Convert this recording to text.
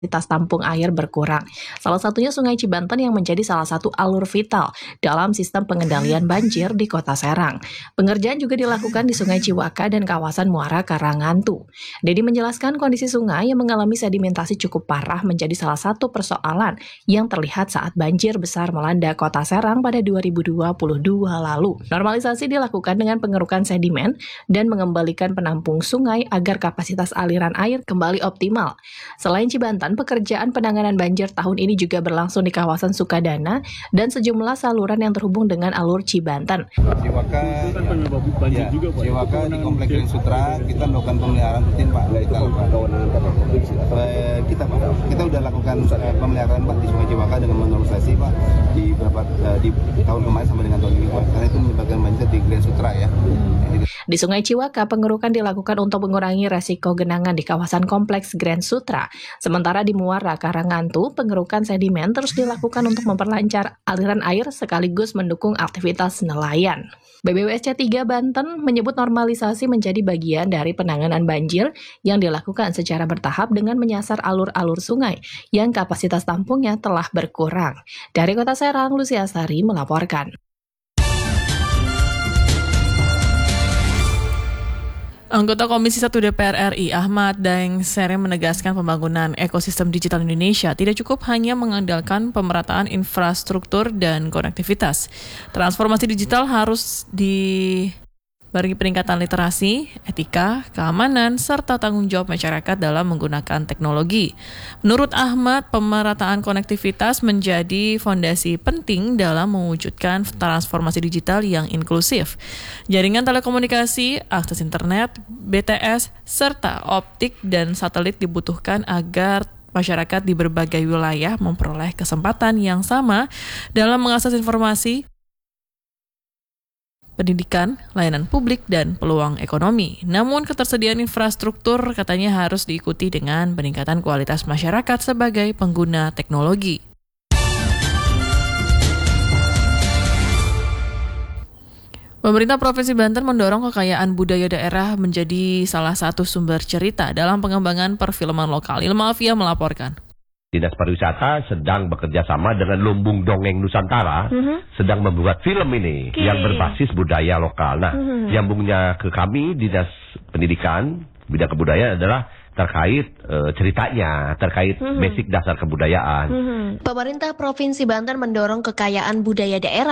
kapasitas tampung air berkurang. Salah satunya Sungai Cibanten yang menjadi salah satu alur vital dalam sistem pengendalian banjir di Kota Serang. Pengerjaan juga dilakukan di Sungai Ciwaka dan kawasan Muara Karangantu. Dedi menjelaskan kondisi sungai yang mengalami sedimentasi cukup parah menjadi salah satu persoalan yang terlihat saat banjir besar melanda Kota Serang pada 2022 lalu. Normalisasi dilakukan dengan pengerukan sedimen dan mengembalikan penampung sungai agar kapasitas aliran air kembali optimal. Selain Cibanten, pekerjaan penanganan banjir tahun ini juga berlangsung di kawasan Sukadana dan sejumlah saluran yang terhubung dengan alur Cibanten. Ciwaka, Ciwaka di Komplek Grand Sutra kita melakukan pemeliharaan rutin Pak. Kita udah lakukan pemeliharaan Pak di Sungai Ciwaka dengan normalisasi Pak di tahun kemarin sampai dengan tahun ini Pak. Karena itu menyebabkan banjir di Grand Sutra ya. Di Sungai Ciwaka, pengerukan dilakukan untuk mengurangi resiko genangan di kawasan kompleks Grand Sutra. Sementara di Muara Karangantu, pengerukan sedimen terus dilakukan untuk memperlancar aliran air sekaligus mendukung aktivitas nelayan. BBWSC 3 Banten menyebut normalisasi menjadi bagian dari penanganan banjir yang dilakukan secara bertahap dengan menyasar alur-alur sungai yang kapasitas tampungnya telah berkurang. Dari Kota Serang, Lucia Sari melaporkan. Anggota Komisi 1 DPR RI Ahmad Daeng Sere menegaskan pembangunan ekosistem digital Indonesia tidak cukup hanya mengandalkan pemerataan infrastruktur dan konektivitas. Transformasi digital harus dibarengi peningkatan literasi, etika, keamanan, serta tanggung jawab masyarakat dalam menggunakan teknologi. Menurut Ahmad, pemerataan konektivitas menjadi fondasi penting dalam mewujudkan transformasi digital yang inklusif. Jaringan telekomunikasi, akses internet, BTS, serta optik dan satelit dibutuhkan agar masyarakat di berbagai wilayah memperoleh kesempatan yang sama dalam mengakses informasi, pendidikan, layanan publik, dan peluang ekonomi. Namun ketersediaan infrastruktur katanya harus diikuti dengan peningkatan kualitas masyarakat sebagai pengguna teknologi. Pemerintah Provinsi Banten mendorong kekayaan budaya daerah menjadi salah satu sumber cerita dalam pengembangan perfilman lokal. Ilma Alfia melaporkan. Dinas Pariwisata sedang bekerja sama dengan Lumbung Dongeng Nusantara, sedang membuat film ini yang berbasis budaya lokal. Nah, nyambungnya ke kami, Dinas Pendidikan, bidang kebudayaan adalah terkait ceritanya, terkait basic dasar kebudayaan. Pemerintah Provinsi Banten mendorong kekayaan budaya daerah